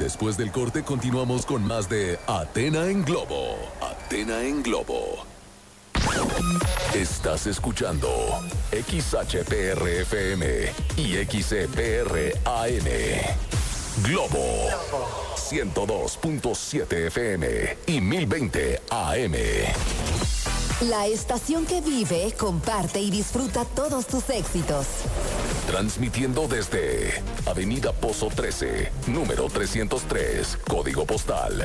Después del corte continuamos con más de Athena en Globo. Athena en Globo. Estás escuchando XHPR-FM y XCPR-AM. Globo 102.7 FM y 1020 AM. La estación que vive, comparte y disfruta todos tus éxitos. Transmitiendo desde Avenida Pozo 13, número 303, código postal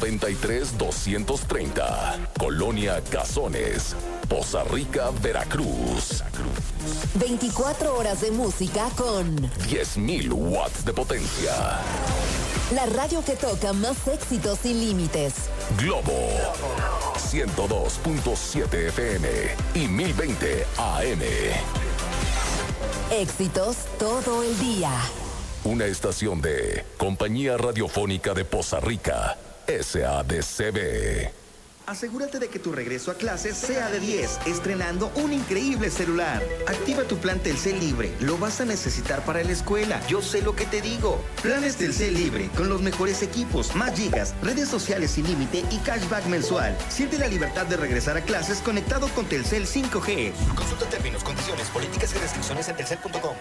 93230, Colonia Cazones, Poza Rica, Veracruz. 24 horas de música con 10.000 watts de potencia. La radio que toca más éxitos sin límites. Globo 102.7 FM y 1020 AM. Éxitos todo el día. Una estación de Compañía Radiofónica de Poza Rica, SADCB. Asegúrate de que tu regreso a clases sea de 10, estrenando un increíble celular. Activa tu plan Telcel Libre, lo vas a necesitar para la escuela. Yo sé lo que te digo. Planes Telcel Libre, con los mejores equipos, más gigas, redes sociales sin límite y cashback mensual. Siente la libertad de regresar a clases conectado con Telcel 5G. Consulta términos, condiciones, políticas y restricciones en telcel.com.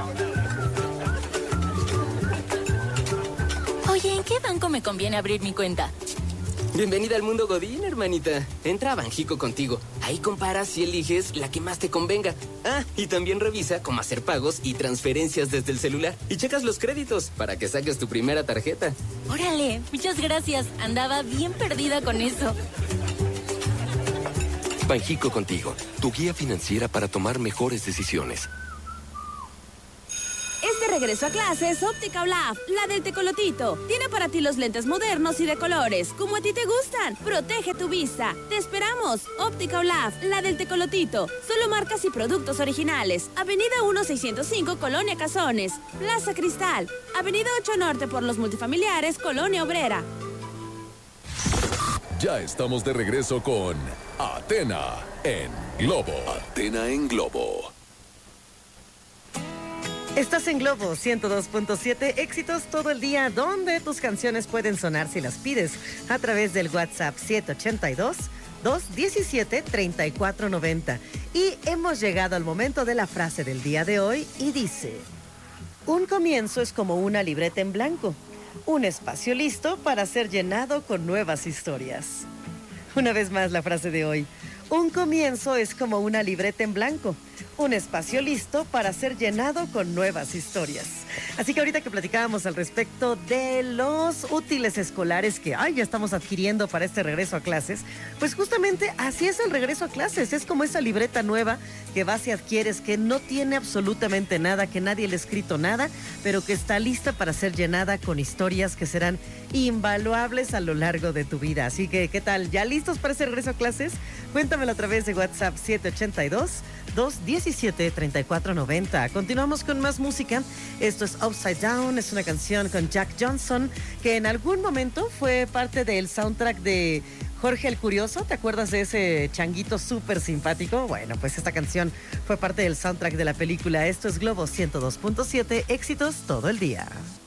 Oye, ¿en qué banco me conviene abrir mi cuenta? Bienvenida al mundo Godín, hermanita. Entra a Banjico Contigo. Ahí comparas y eliges la que más te convenga. Ah, y también revisa cómo hacer pagos y transferencias desde el celular. Y checas los créditos para que saques tu primera tarjeta. Órale, muchas gracias. Andaba bien perdida con eso. Banjico Contigo, tu guía financiera para tomar mejores decisiones. Este regreso a clases, Óptica Olaf, la del tecolotito. Tiene para ti los lentes modernos y de colores, como a ti te gustan. Protege tu vista. Te esperamos. Óptica Olaf, la del tecolotito. Solo marcas y productos originales. Avenida 1605, Colonia Cazones. Plaza Cristal. Avenida 8 Norte por los multifamiliares, Colonia Obrera. Ya estamos de regreso con Athena en Globo. Athena en Globo. Estás en Globo 102.7, éxitos todo el día, donde tus canciones pueden sonar si las pides a través del WhatsApp 782-217-3490. Y hemos llegado al momento de la frase del día de hoy y dice: un comienzo es como una libreta en blanco, un espacio listo para ser llenado con nuevas historias. Una vez más la frase de hoy: un comienzo es como una libreta en blanco, un espacio listo para ser llenado con nuevas historias. Así que ahorita que platicábamos al respecto de los útiles escolares que ya estamos adquiriendo para este regreso a clases, pues justamente así es el regreso a clases. Es como esa libreta nueva que vas y adquieres, que no tiene absolutamente nada, que nadie le ha escrito nada, pero que está lista para ser llenada con historias que serán invaluables a lo largo de tu vida. Así que, ¿qué tal? ¿Ya listos para ese regreso a clases? Cuéntamelo a través de WhatsApp 782-217-3490. Continuamos con más música. Esto es Upside Down, es una canción con Jack Johnson, que en algún momento fue parte del soundtrack de Jorge el Curioso. ¿Te acuerdas de ese changuito súper simpático? Bueno, pues esta canción fue parte del soundtrack de la película. Esto es Globo 102.7, éxitos todo el día.